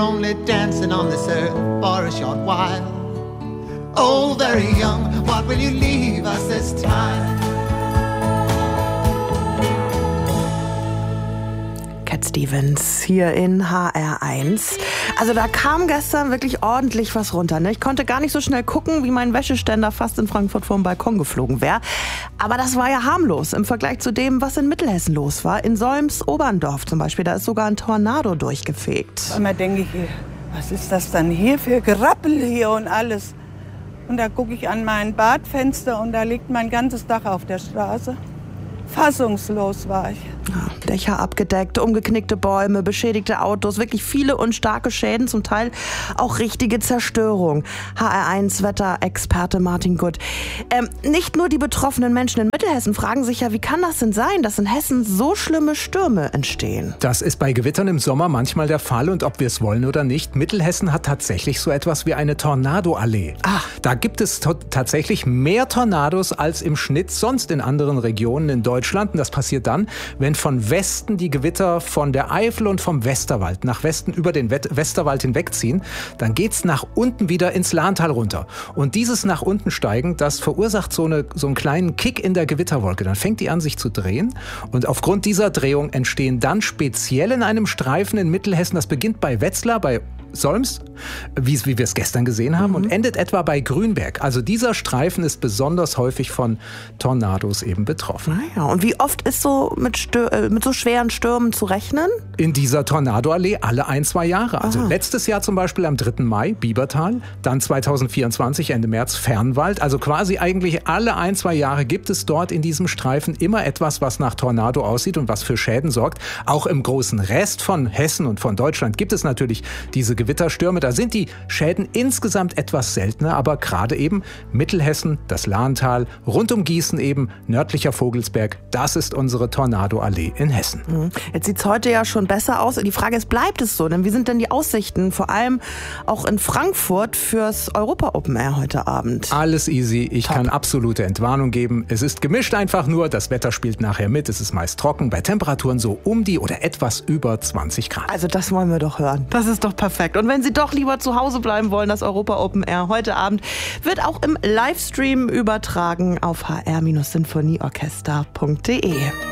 Only dancing on this earth for a short while. Oh, very young, what will you leave us this time? Cat Stevens hier in HR1. Also da kam gestern wirklich ordentlich was runter. Ne? Ich konnte gar nicht so schnell gucken, wie mein Wäscheständer fast in Frankfurt vom Balkon geflogen wäre. Aber das war ja harmlos im Vergleich zu dem, was in Mittelhessen los war. In Solms-Oberndorf zum Beispiel, da ist sogar ein Tornado durchgefegt. Einmal denke ich, was ist das dann hier für Gerappel hier und alles? Und da gucke ich an mein Badfenster und da liegt mein ganzes Dach auf der Straße. Fassungslos war ich. Ja, Dächer abgedeckt, umgeknickte Bäume, beschädigte Autos, wirklich viele und starke Schäden, zum Teil auch richtige Zerstörung. HR1 Wetterexperte Martin Gutt. Nicht nur die betroffenen Menschen in Mittelhessen fragen sich ja, wie kann das denn sein, dass in Hessen so schlimme Stürme entstehen? Das ist bei Gewittern im Sommer manchmal der Fall und ob wir es wollen oder nicht, Mittelhessen hat tatsächlich so etwas wie eine Tornadoallee. Da gibt es tatsächlich mehr Tornados als im Schnitt sonst in anderen Regionen in Deutschland. Und das passiert dann, wenn von Westen die Gewitter von der Eifel und vom Westerwald nach Westen über den Westerwald hinwegziehen, dann geht's nach unten wieder ins Lahntal runter. Und dieses nach unten steigen, das verursacht so einen kleinen Kick in der Gewitterwolke. Dann fängt die an, sich zu drehen. Und aufgrund dieser Drehung entstehen dann speziell in einem Streifen in Mittelhessen, das beginnt bei Wetzlar, bei Solms, wie wir es gestern gesehen haben, und endet etwa bei Grünberg. Also dieser Streifen ist besonders häufig von Tornados eben betroffen. Naja, und wie oft ist so mit so schweren Stürmen zu rechnen? In dieser Tornadoallee alle 1-2 Jahre. Also letztes Jahr zum Beispiel am 3. Mai Biebertal, dann 2024 Ende März Fernwald. Also quasi eigentlich alle 1-2 Jahre gibt es dort in diesem Streifen immer etwas, was nach Tornado aussieht und was für Schäden sorgt. Auch im großen Rest von Hessen und von Deutschland gibt es natürlich diese Gewitterstürme. Da sind die Schäden insgesamt etwas seltener, aber gerade eben Mittelhessen, das Lahntal, rund um Gießen eben, nördlicher Vogelsberg, das ist unsere Tornadoallee in Hessen. Jetzt sieht es heute ja schon besser aus. Die Frage ist, bleibt es so? Denn wie sind denn die Aussichten, vor allem auch in Frankfurt, fürs Europa Open Air heute Abend? Alles easy. Ich kann absolute Entwarnung geben. Es ist gemischt einfach nur. Das Wetter spielt nachher mit. Es ist meist trocken. Bei Temperaturen so um die oder etwas über 20 Grad. Also das wollen wir doch hören. Das ist doch perfekt. Und wenn Sie doch lieber zu Hause bleiben wollen, das Europa Open Air heute Abend wird auch im Livestream übertragen auf hr-sinfonieorchester.de.